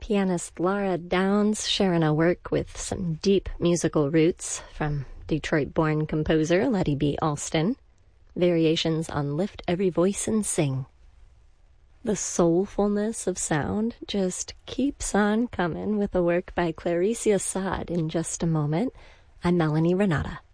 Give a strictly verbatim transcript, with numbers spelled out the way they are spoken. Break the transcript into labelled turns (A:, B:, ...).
A: pianist Laura Downs sharing a work with some deep musical roots from Detroit-born composer Letty B. Alston. Variations on Lift Every Voice and Sing. The soulfulness of sound just keeps on coming with a work by Claricia Saad in just a moment. I'm Melanie Renata.